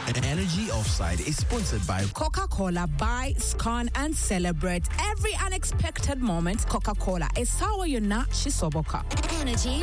Energy Offside is sponsored by Coca-Cola. Buy, scan, and celebrate every unexpected moment. Coca-Cola is sour, you're not Shisoboka. Energy